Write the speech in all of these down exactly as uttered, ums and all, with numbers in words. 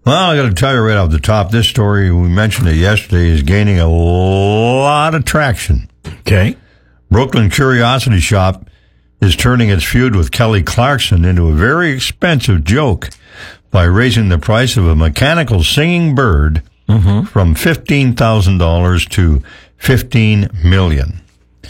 Well, I got to tell you right off the top, this story, we mentioned it yesterday, is gaining a lot of traction. Okay. Brooklyn Curiosity Shop is turning its feud with Kelly Clarkson into a very expensive joke by raising the price of a mechanical singing bird mm-hmm. from fifteen thousand dollars to fifteen million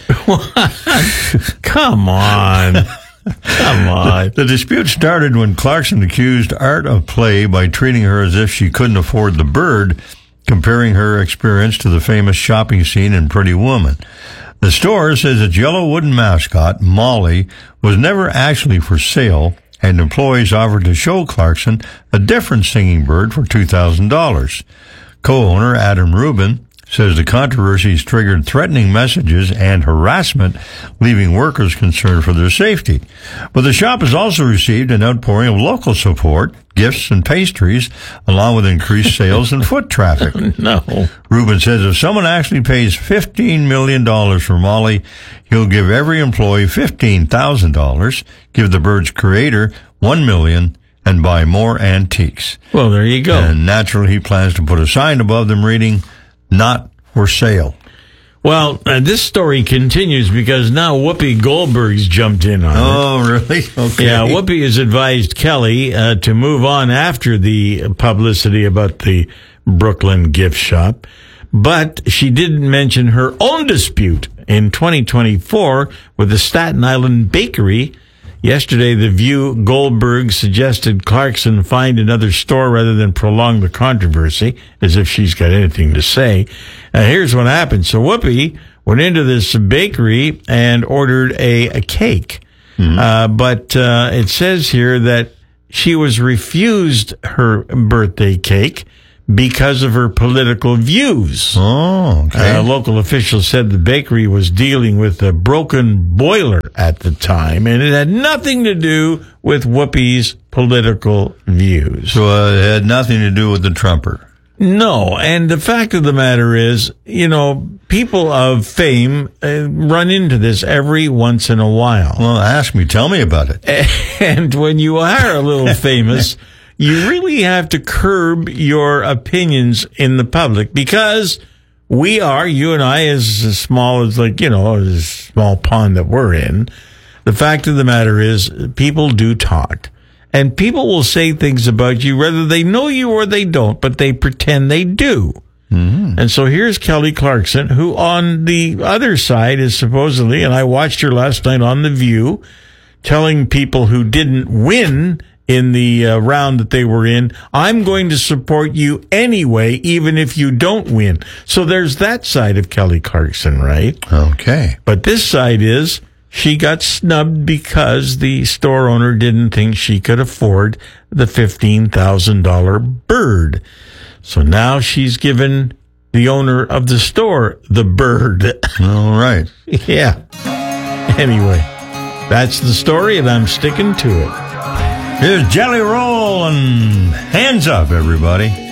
dollars. Come on. Come on. The dispute started when Clarkson accused Art of Play by treating her as if she couldn't afford the bird, comparing her experience to the famous shopping scene in Pretty Woman. The store says its yellow wooden mascot, Molly, was never actually for sale, and employees offered to show Clarkson a different singing bird for two thousand dollars. Co-owner Adam Rubin says the controversies triggered threatening messages and harassment, leaving workers concerned for their safety. But the shop has also received an outpouring of local support, gifts, and pastries, along with increased sales and foot traffic. No. Rubin says if someone actually pays fifteen million dollars for Molly, he'll give every employee fifteen thousand dollars, give the bird's creator one million dollars, and buy more antiques. Well, there you go. And naturally, he plans to put a sign above them reading, "Not for sale." Well, uh, this story continues because now Whoopi Goldberg's jumped in on oh, it. Oh, really? Okay. Yeah, Whoopi has advised Kelly uh, to move on after the publicity about the Brooklyn gift shop, but she didn't mention her own dispute in twenty twenty-four with the Staten Island bakery. Yesterday, The View Goldberg suggested Clarkson find another store rather than prolong the controversy, as if she's got anything to say. Uh, here's what happened. So Whoopi went into this bakery and ordered a, a cake. Mm-hmm. Uh, but uh, it says here that she was refused her birthday cake because of her political views. Oh, okay. Uh, local officials said the bakery was dealing with a broken boiler at the time, and it had nothing to do with Whoopi's political views. So uh, it had nothing to do with the Trumper. No, and the fact of the matter is, you know, people of fame uh, run into this every once in a while. Well, ask me, tell me about it. And when you are a little famous, you really have to curb your opinions in the public, because we are, you and I, as small as, like, you know, a small pond that we're in. The fact of the matter is, people do talk. And people will say things about you, whether they know you or they don't, but they pretend they do. Mm-hmm. And so here's Kelly Clarkson, who on the other side is supposedly, and I watched her last night on The View, telling people who didn't win in the uh, round that they were in, I'm going to support you anyway, even if you don't win. So there's that side of Kelly Clarkson, right? Okay. But this side is, she got snubbed because the store owner didn't think she could afford the fifteen thousand dollars bird. So now she's given the owner of the store the bird. All right. Yeah. Anyway, that's the story, and I'm sticking to it. Here's Jelly Roll and Hands Up, everybody.